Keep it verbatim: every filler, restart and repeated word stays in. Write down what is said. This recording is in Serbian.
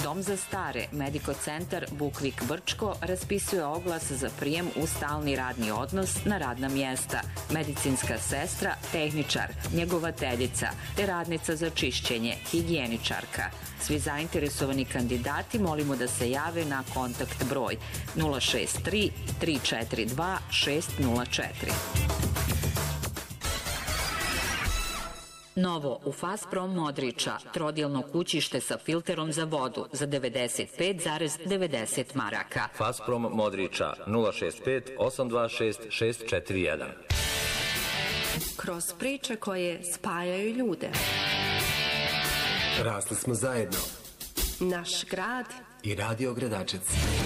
Dom za stare, Medico Centar Bukvik Brčko raspisuje oglas za prijem u stalni radni odnos na radna mjesta. Medicinska sestra, tehničar, njegovateljica, te radnica za čišćenje, higijeničarka. Svi zainteresovani kandidati molimo da se jave na kontakt broj nula šest tri tri četiri dva šest nula četiri. Novo u Fasprom Modriča, trodjelno kućište sa filterom za vodu za devedeset pet zarez devedeset maraka. Fasprom Modriča nula šest pet osam dva šest šest četiri jedan. Kroz priče koje spajaju ljude. Rasli smo zajedno. Naš grad i Radio Gradačec.